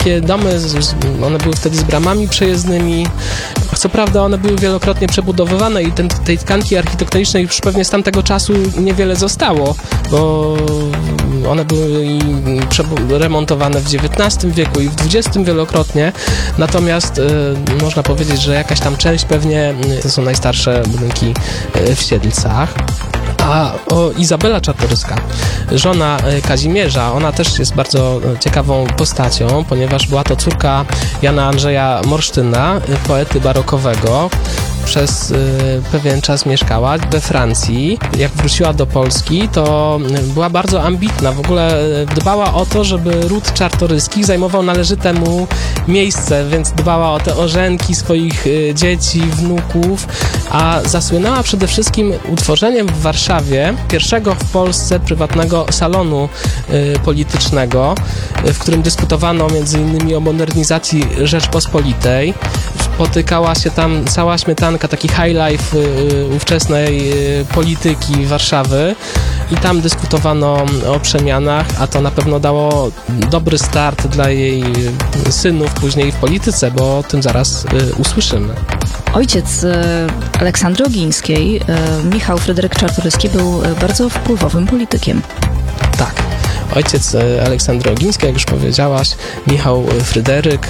takie domy, one były wtedy z bramami przejezdnymi. Co prawda one były wielokrotnie przebudowywane i tej tkanki architektonicznej już pewnie z tamtego czasu niewiele zostało, bo one były remontowane w XIX wieku i w XX wielokrotnie, natomiast można powiedzieć, że jakaś tam część pewnie to są najstarsze budynki w Siedlcach. A Izabela Czartoryska, żona Kazimierza, ona też jest bardzo ciekawą postacią, ponieważ była to córka Jana Andrzeja Morsztyna, poety barokowego. Przez pewien czas mieszkała we Francji. Jak wróciła do Polski, to była bardzo ambitna. W ogóle dbała o to, żeby ród Czartoryskich zajmował należyte mu miejsce, więc dbała o te orzenki swoich dzieci, wnuków, a zasłynęła przede wszystkim utworzeniem w Warszawie pierwszego w Polsce prywatnego salonu politycznego, w którym dyskutowano m.in. o modernizacji Rzeczpospolitej. Spotykała się tam cała śmietanka, taki high life ówczesnej polityki Warszawy i tam dyskutowano o przemianach, a to na pewno dało dobry start dla jej synów później w polityce, bo o tym zaraz usłyszymy. Ojciec Aleksandry Ogińskiej, Michał Fryderyk Czartoryski, był bardzo wpływowym politykiem. Tak. Ojciec Aleksandry Ogińskiej, jak już powiedziałaś, Michał Fryderyk,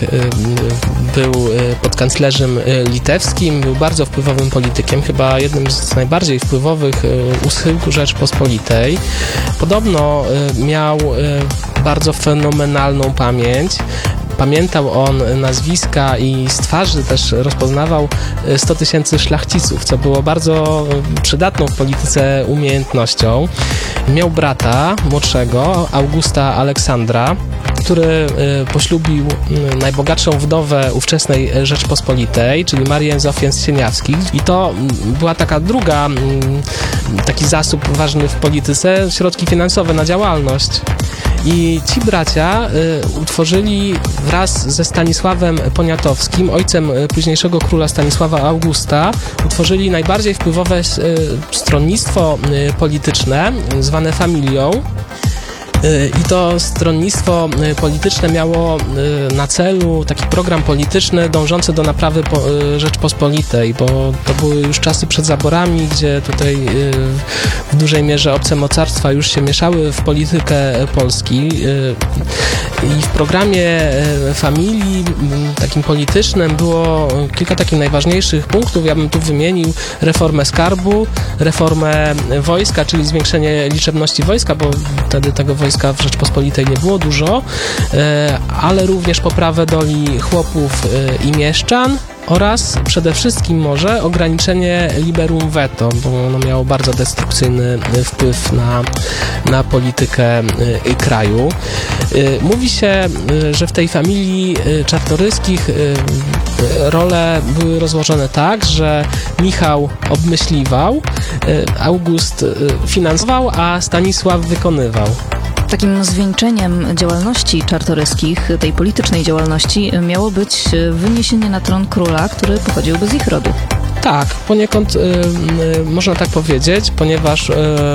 był podkanclerzem litewskim, był bardzo wpływowym politykiem, chyba jednym z najbardziej wpływowych u schyłku Rzeczpospolitej. Podobno miał bardzo fenomenalną pamięć. Pamiętał on nazwiska i z twarzy też rozpoznawał 100 000 szlachciców, co było bardzo przydatną w polityce umiejętnością. Miał brata młodszego, Augusta Aleksandra, który poślubił najbogatszą wdowę ówczesnej Rzeczpospolitej, czyli Marię Zofię z Sieniawskich. I to była taki zasób ważny w polityce, środki finansowe na działalność. I ci bracia utworzyli wraz ze Stanisławem Poniatowskim, ojcem późniejszego króla Stanisława Augusta, utworzyli najbardziej wpływowe stronnictwo polityczne, zwane Familią. I to stronnictwo polityczne miało na celu taki program polityczny dążący do naprawy Rzeczpospolitej, bo to były już czasy przed zaborami, gdzie tutaj w dużej mierze obce mocarstwa już się mieszały w politykę Polski. I w programie Familii takim politycznym było kilka takich najważniejszych punktów. Ja bym tu wymienił reformę skarbu, reformę wojska, czyli zwiększenie liczebności wojska, bo wtedy tego wojska w Rzeczpospolitej nie było dużo, ale również poprawę doli chłopów i mieszczan oraz przede wszystkim może ograniczenie liberum veto, bo ono miało bardzo destrukcyjny wpływ na politykę kraju. Mówi się, że w tej familii Czartoryskich role były rozłożone tak, że Michał obmyśliwał, August finansował, a Stanisław wykonywał. Takim zwieńczeniem działalności Czartoryskich, tej politycznej działalności, miało być wyniesienie na tron króla, który pochodziłby z ich rodu. Tak, poniekąd można tak powiedzieć, ponieważ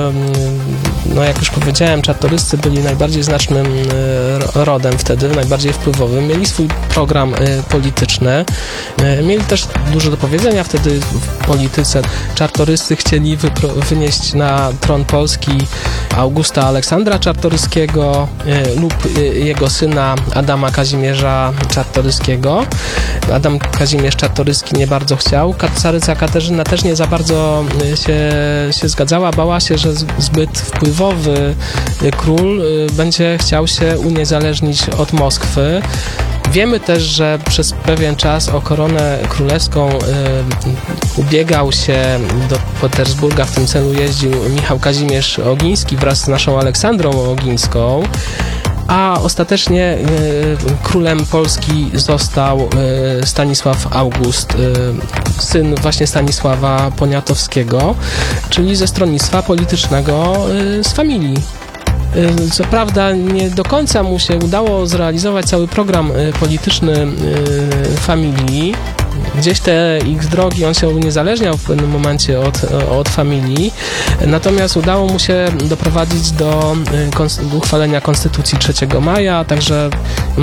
jak już powiedziałem, Czartoryscy byli najbardziej znacznym rodem wtedy, najbardziej wpływowym, mieli swój program polityczny, mieli też dużo do powiedzenia wtedy w polityce. Czartoryscy chcieli wynieść na tron Polski Augusta Aleksandra Czartoryskiego lub jego syna Adama Kazimierza Czartoryskiego. Adam Kazimierz Czartoryski nie bardzo chciał. Caryca Katarzyna też nie za bardzo się zgadzała, bała się, że zbyt wpływowy król będzie chciał się uniezależnić od Moskwy. Wiemy też, że przez pewien czas o koronę królewską ubiegał się do Petersburga, w tym celu jeździł Michał Kazimierz Ogiński wraz z naszą Aleksandrą Ogińską, a ostatecznie królem Polski został Stanisław August, syn właśnie Stanisława Poniatowskiego, czyli ze stronnictwa politycznego z Familii. Co prawda nie do końca mu się udało zrealizować cały program polityczny Familii. Gdzieś te ich drogi, on się uniezależniał w pewnym momencie od Familii, natomiast udało mu się doprowadzić do uchwalenia Konstytucji 3 maja, także